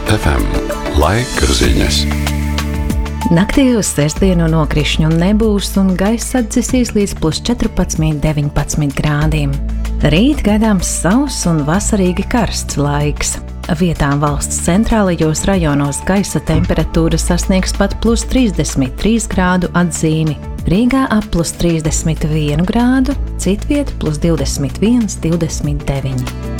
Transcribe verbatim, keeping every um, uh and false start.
ef em. Laika ziņas. Naktī uz sestdienu nokrišņu nebūs un gaiss atdzisīs līdz plus četrpadsmit deviņpadsmit grādiem. Rīt gaidāms sauss un vasarīgi karsts laiks. Vietām valsts centrālajos rajonos gaisa temperatūra sasniegs pat plus trīsdesmit trīs grādu atzīmi. Rīgā ap plus trīsdesmit vienu grādu, citviet plus divdesmit viens divdesmit deviņi.